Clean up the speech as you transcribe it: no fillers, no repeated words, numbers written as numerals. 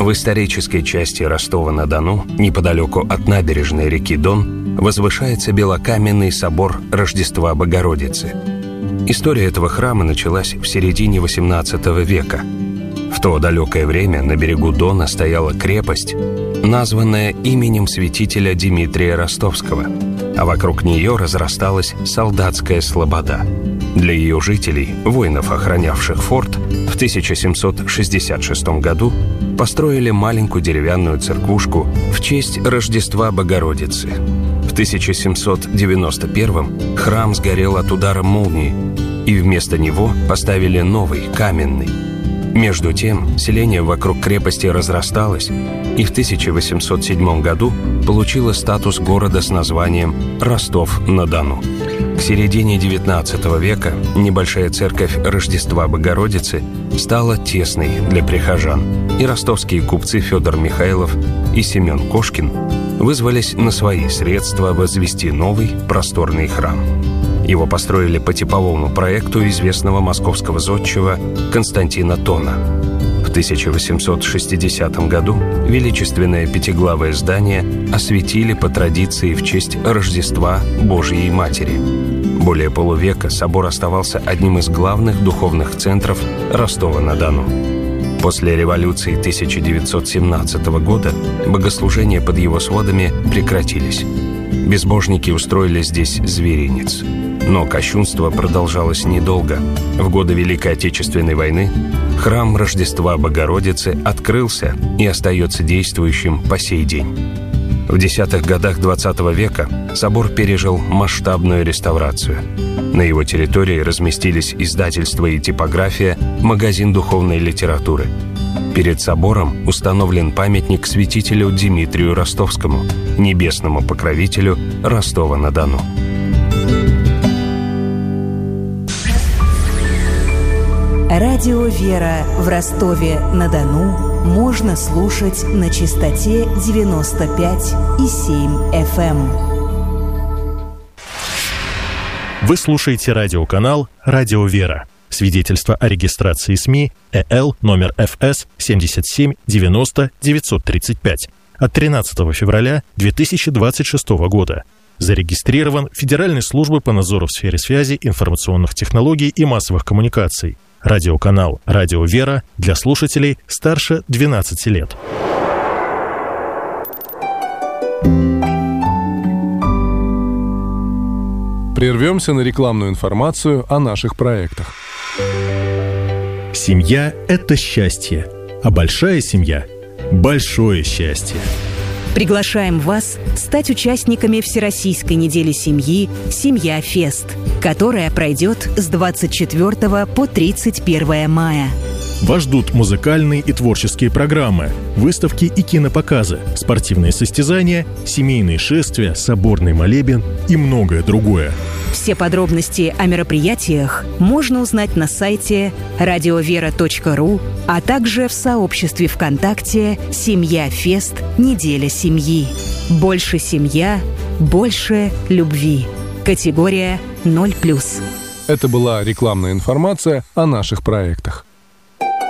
В исторической части Ростова-на-Дону, неподалеку от набережной реки Дон, возвышается белокаменный собор Рождества Богородицы. История этого храма началась в середине XVIII века. В то далекое время на берегу Дона стояла крепость, названная именем святителя Дмитрия Ростовского, а вокруг нее разрасталась солдатская слобода. Для ее жителей, воинов, охранявших форт, в 1766 году построили маленькую деревянную церквушку в честь Рождества Богородицы. В 1791 храм сгорел от удара молнии, и вместо него поставили новый, каменный. Между тем, селение вокруг крепости разрасталось и в 1807 году получило статус города с названием Ростов-на-Дону. К середине XIX века небольшая церковь Рождества Богородицы стала тесной для прихожан, и ростовские купцы Федор Михайлов и Семен Кошкин вызвались на свои средства возвести новый просторный храм. Его построили по типовому проекту известного московского зодчего Константина Тона. В 1860 году величественное пятиглавое здание осветили по традиции в честь Рождества Божией Матери. Более полувека собор оставался одним из главных духовных центров Ростова-на-Дону. После революции 1917 года богослужения под его сводами прекратились. Безбожники устроили здесь зверинец. Но кощунство продолжалось недолго. В годы Великой Отечественной войны храм Рождества Богородицы открылся и остается действующим по сей день. В десятых годах XX века собор пережил масштабную реставрацию. На его территории разместились издательство и типография, магазин духовной литературы. Перед собором установлен памятник святителю Дмитрию Ростовскому, небесному покровителю Ростова-на-Дону. Радио «Вера» в Ростове-на-Дону можно слушать на частоте 95,7 FM. Вы слушаете радиоканал «Радио Вера». Свидетельство о регистрации СМИ ЭЛ номер ФС 77 90 935 от 13 февраля 2026 года. Зарегистрирован Федеральной службой по надзору в сфере связи, информационных технологий и массовых коммуникаций. Радиоканал «Радио Вера» для слушателей старше 12 лет. Прервемся на рекламную информацию о наших проектах. Семья – это счастье, а большая семья – большое счастье. Приглашаем вас стать участниками Всероссийской недели семьи «Семья-фест», которая пройдет с 24 по 31 мая. Вас ждут музыкальные и творческие программы, выставки и кинопоказы, спортивные состязания, семейные шествия, соборный молебен и многое другое. Все подробности о мероприятиях можно узнать на сайте radiovera.ru, а также в сообществе ВКонтакте «Семья-фест. Неделя семьи». Больше семья, больше любви. Категория 0+. Это была рекламная информация о наших проектах.